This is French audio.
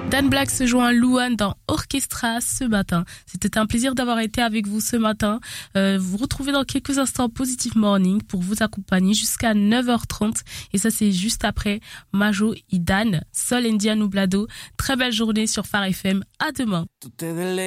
Dan Black se joint à Louane dans Orchestra ce matin. C'était un plaisir d'avoir été avec vous ce matin. Vous retrouvez dans quelques instants Positive Morning pour vous accompagner jusqu'à 9h30. Et ça, c'est juste après Majo et Dan, Sol India Nublado. Très belle journée sur Phare FM. À demain.